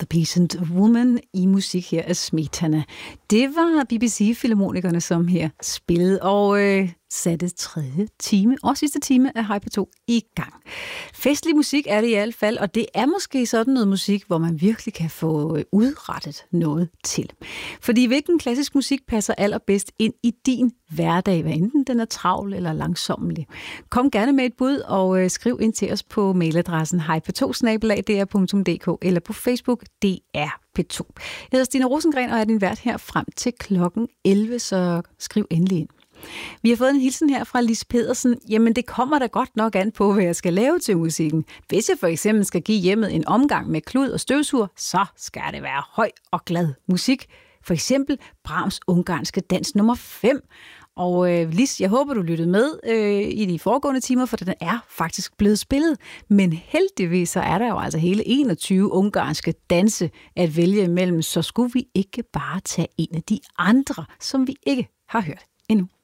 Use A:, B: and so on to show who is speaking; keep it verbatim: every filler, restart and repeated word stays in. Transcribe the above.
A: The Peasant Woman i musik her af Smetana. Det var B B C-filharmonikerne, som her spillede og øh, satte tredje time og sidste time af Hyper to i gang. Festlig musik er det i hvert fald, og det er måske sådan noget musik, hvor man virkelig kan få udrettet noget til. Fordi hvilken klassisk musik passer allerbedst ind i din hverdag, hvad enten den er travl eller langsommelig. Kom gerne med et bud og øh, skriv ind til os på mailadressen hyper to snabel-a d r punktum d k eller på Facebook D R P to. Jeg hedder Stine Rosengren og er din vært her frem til klokken elleve, så skriv endelig ind. Vi har fået en hilsen her fra Lis Pedersen. Jamen, det kommer da godt nok an på, hvad jeg skal lave til musikken. Hvis jeg for eksempel skal give hjemmet en omgang med klud og støvsuger, så skal det være høj og glad musik. For eksempel Brahms ungarske dans nummer fem. Og øh, Lis, jeg håber, du lyttede med øh, i de foregående timer, for den er faktisk blevet spillet. Men heldigvis så er der jo altså hele enogtyve ungarske danse at vælge imellem, så skulle vi ikke bare tage en af de andre, som vi ikke har hørt endnu.